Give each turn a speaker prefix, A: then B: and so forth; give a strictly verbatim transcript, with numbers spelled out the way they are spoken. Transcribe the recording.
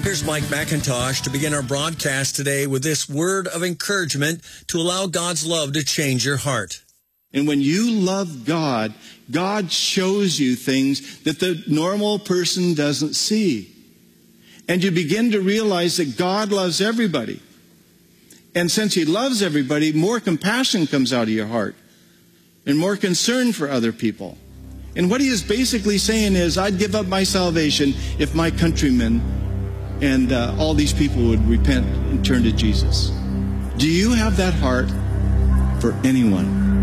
A: Here's Mike McIntosh to begin our broadcast today with this word of encouragement to allow God's love to change your heart.
B: And when you love God, God shows you things that the normal person doesn't see. And you begin to realize that God loves everybody. And since He loves everybody, more compassion comes out of your heart and more concern for other people. And what He is basically saying is, I'd give up my salvation if my countrymen and uh, all these people would repent and turn to Jesus. Do you have that heart for anyone?